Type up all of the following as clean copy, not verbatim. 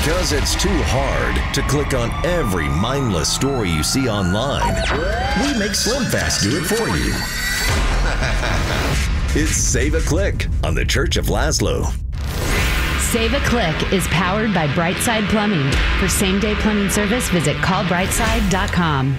Because it's too hard to click on every mindless story you see online, we make SlimFast do it for you. It's Save a Click on the Church of Laszlo. Save a Click is powered by Brightside Plumbing. For same-day plumbing service, visit callbrightside.com.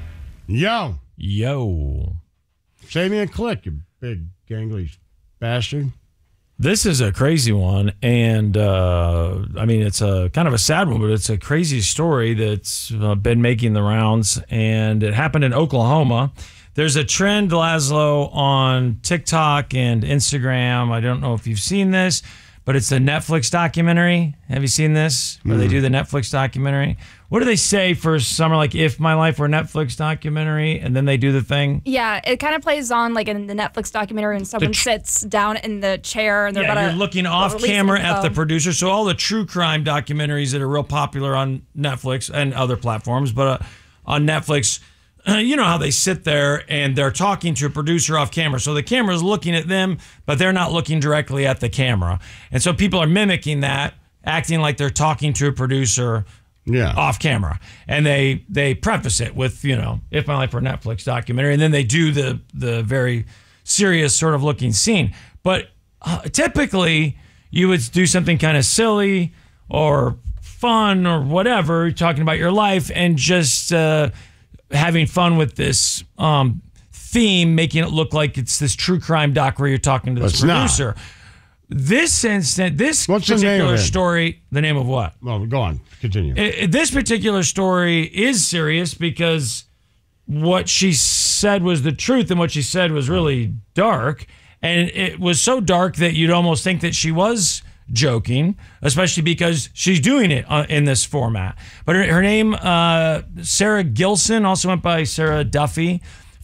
Yo. Save me a click, you big gangly bastard. This is a crazy one, and I mean, it's a kind of a sad one, but it's a crazy story that's been making the rounds, and it happened in Oklahoma. There's a trend, Laszlo, on TikTok and Instagram. I don't know if you've seen this, but it's the Netflix documentary. Have you seen this? Where they do the Netflix documentary? What do they say for summer, like if my life were a Netflix documentary, and then they do the thing? Yeah, it kind of plays on like in the Netflix documentary and someone sits down in the chair and they're about to... you're looking off camera at the producer. So all the true crime documentaries that are real popular on Netflix and other platforms, but on Netflix... You know how they sit there and they're talking to a producer off camera. So the camera's looking at them, but they're not looking directly at the camera. And so people are mimicking that, acting like they're talking to a producer off camera. And they preface it with, if my life were a Netflix documentary. And then they do the very serious sort of looking scene. But typically you would do something kind of silly or fun or whatever, talking about your life and just... having fun with this theme, making it look like it's this true crime doc where you're talking to this producer. This particular story, the name of what? Well, go on. Continue. This particular story is serious because what she said was the truth and what she said was really dark. And it was so dark that you'd almost think that she was joking, especially because she's doing it in this format. But her name, Sarah Gilson, also went by Sarah Duffy.